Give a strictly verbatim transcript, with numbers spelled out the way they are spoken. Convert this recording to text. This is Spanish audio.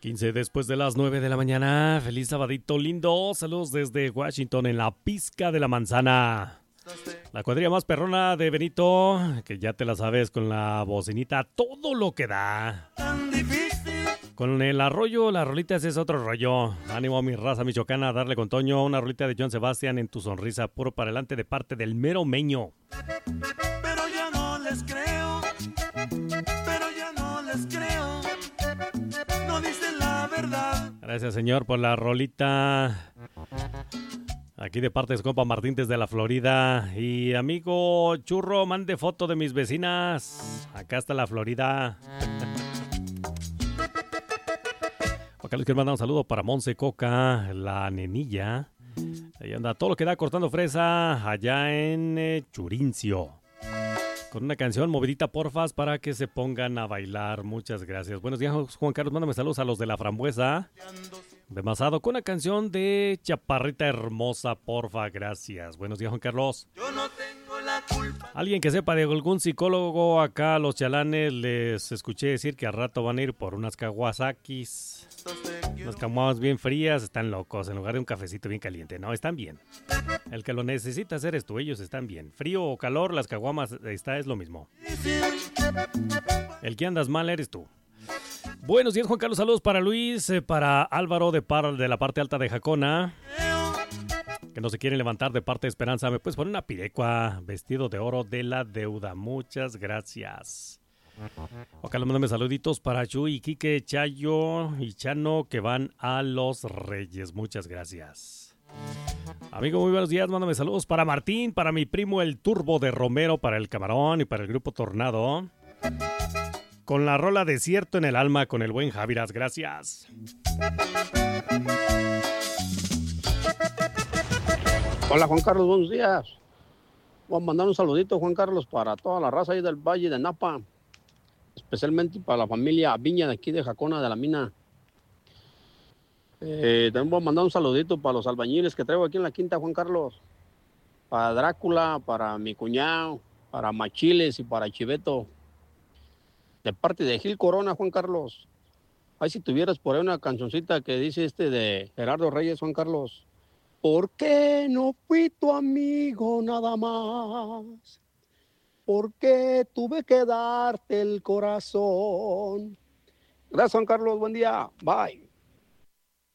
quince después de las nueve de la mañana. Feliz sabadito lindo. Saludos desde Washington en la pizca de la manzana. La cuadrilla más perrona de Benito, que ya te la sabes, con la bocinita todo lo que da. Con el arroyo, las rolitas es otro rollo. Ánimo, mi raza michoacana, a darle con Toño. Una rolita de John Sebastian, En tu sonrisa, puro para adelante, de parte del mero meño. Pero ya no les creo, pero ya no les creo, no dicen la verdad. Gracias, señor, por la rolita. Aquí de parte de su compa Martín desde la Florida. Y amigo Churro, mande foto de mis vecinas. Acá está la Florida. Acá les quiero mandar un saludo para Monse Coca, la nenilla. Ahí anda todo lo que da cortando fresa allá en eh, Churincio. Con una canción movidita, porfas, para que se pongan a bailar. Muchas gracias. Buenos días, Juan Carlos. Mándame saludos a los de la Frambuesa de Masado con una canción de Chaparrita Hermosa, porfa. Gracias. Buenos días, Juan Carlos. Yo no tengo la culpa. Alguien que sepa de algún psicólogo acá, los chalanes, les escuché decir que al rato van a ir por unas Kawasakis. Unas caguamas bien frías, están locos, en lugar de un cafecito bien caliente. No, están bien. El que lo necesita hacer es tú, ellos están bien. Frío o calor, las caguamas, está, es lo mismo. El que andas mal eres tú. Buenos días, Juan Carlos, saludos para Luis, eh, para Álvaro de, par, de la parte alta de Jacona, que no se quieren levantar de parte de Esperanza. Me puedes poner una pirecua, vestido de oro de la deuda. Muchas gracias. Acá le mándame saluditos para Chuy, Quique, Chayo y Chano, que van a los Reyes. Muchas gracias. Amigo, muy buenos días. Mándame saludos para Martín, para mi primo el Turbo de Romero, para el Camarón y para el Grupo Tornado. Con la rola Desierto en el alma con el buen Javiras. Gracias. Hola, Juan Carlos, buenos días. Voy a mandar un saludito, Juan Carlos, para toda la raza ahí del Valle de Napa, especialmente para la familia Viña de aquí de Jacona de la Mina. Eh, también voy a mandar un saludito para los albañiles que traigo aquí en la quinta, Juan Carlos. Para Drácula, para mi cuñado, para Machiles y para Chiveto. De parte de Gil Corona, Juan Carlos. Ahí si tuvieras por ahí una cancioncita que dice este de Gerardo Reyes, Juan Carlos. ¿Por qué no fui tu amigo nada más? ¿Por qué tuve que darte el corazón? Gracias, Juan Carlos. Buen día. Bye.